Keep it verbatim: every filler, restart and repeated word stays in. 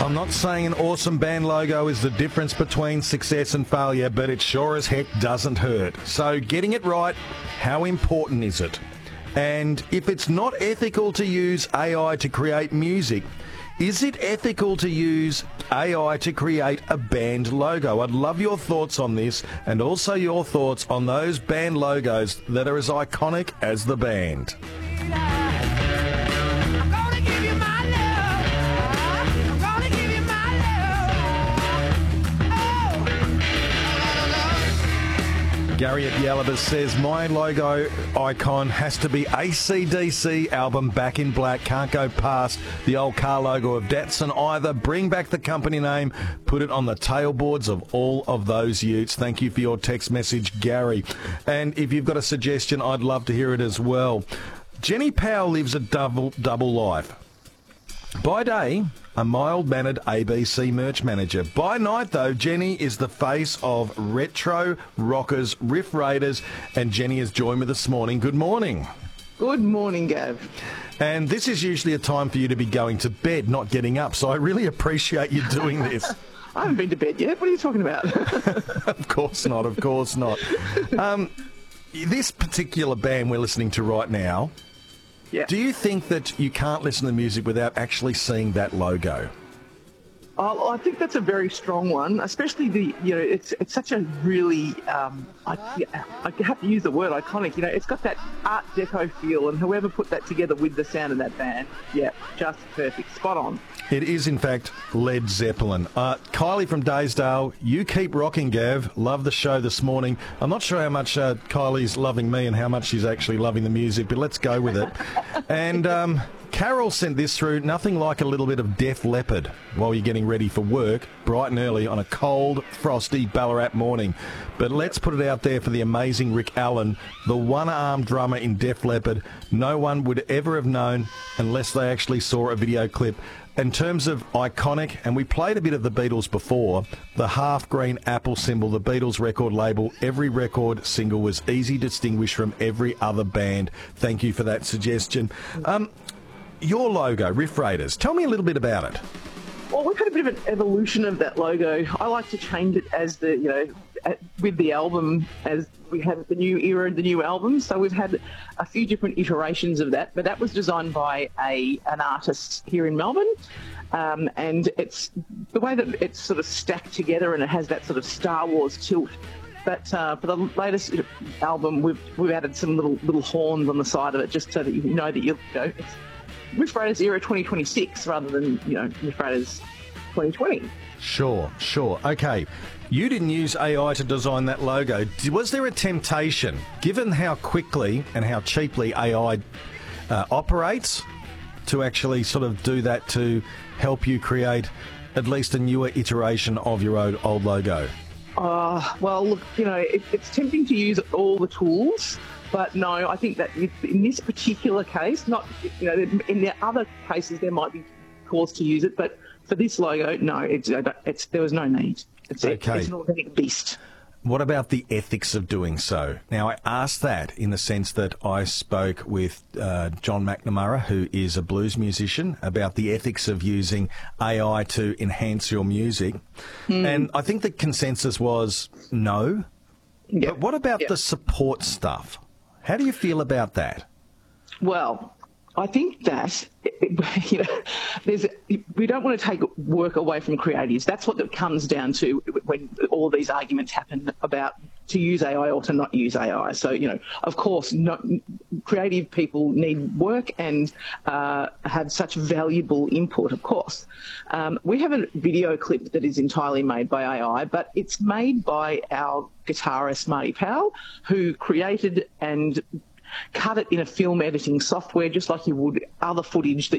I'm not saying an awesome band logo is the difference between success and failure, but it sure as heck doesn't hurt. So getting it right, how important is it? And if it's not ethical to use A I to create music, is it ethical to use A I to create a band logo? I'd love your thoughts on this, and also your thoughts on those band logos that are as iconic as the band. Gary at Yalabas says, my logo icon has to be A C D C album Back in Black. Can't go past the old car logo of Datsun either. Bring back the company name. Put it on the tailboards of all of those utes. Thank you for your text message, Gary. And if you've got a suggestion, I'd love to hear it as well. Jenny Powell lives a double, double life. By day, a mild-mannered A B C merch manager. By night, though, Jenny is the face of Retro Rockers, Riff Raiders, and Jenny has joined me this morning. Good morning. Good morning, Gav. And this is usually a time for you to be going to bed, not getting up, so I really appreciate you doing this. I haven't been to bed yet. What are you talking about? Of course not, of course not. Um, this particular band we're listening to right now, yeah. Do you think that you can't listen to music without actually seeing that logo? Oh, I think that's a very strong one, especially the, you know, it's it's such a really, um, I, I have to use the word iconic, you know, it's got that Art Deco feel, and whoever put that together with the sound of that band, yeah, just perfect, spot on. It is, in fact, Led Zeppelin. Uh, Kylie from Daysdale, you keep rocking, Gav. Love the show this morning. I'm not sure how much uh, Kylie's loving me and how much she's actually loving the music, but let's go with it. And um, Carol sent this through. Nothing like a little bit of Def Leppard while you're getting ready for work, bright and early on a cold, frosty Ballarat morning. But let's put it out there for the amazing Rick Allen, the one-armed drummer in Def Leppard. No one would ever have known unless they actually saw a video clip. In terms of iconic, and we played a bit of the Beatles before, the half-green apple symbol, the Beatles record label, every record single was easy to distinguish from every other band. Thank you for that suggestion. Um, your logo, Riff Raiders, tell me a little bit about it. Well, we've had a bit of an evolution of that logo. I like to change it as the, you know, with the album, as we have the new era, the new album. So we've had a few different iterations of that, but that was designed by a an artist here in Melbourne. Um, and it's the way that it's sort of stacked together, and it has that sort of Star Wars tilt. But uh, for the latest album, we've we've added some little little horns on the side of it, just so that you know that you know it's Riff Raiders era twenty twenty-six rather than, you know, Riff Raiders twenty twenty. Sure, sure. Okay. You didn't use A I to design that logo. Was there a temptation, given how quickly and how cheaply A I uh, operates, to actually sort of do that to help you create at least a newer iteration of your old, old logo? Uh, well, look, you know, it, it's tempting to use all the tools. But no, I think that in this particular case, not, you know, in the other cases there might be cause to use it, but for this logo, no, it's, it's there was no need. It's, okay. It's an organic beast. What about the ethics of doing so? Now, I asked that in the sense that I spoke with uh, John McNamara, who is a blues musician, about the ethics of using A I to enhance your music. Mm. And I think the consensus was no. Yep. But what about yep. the support stuff? How do you feel about that? Well, I think that, you know, there's we don't want to take work away from creatives. That's what it comes down to when all these arguments happen about to use A I or to not use A I. So, you know, of course, not, creative people need work and uh, have such valuable input, of course. Um, we have a video clip that is entirely made by A I, but it's made by our guitarist, Marty Powell, who created and cut it in a film editing software just like you would other footage that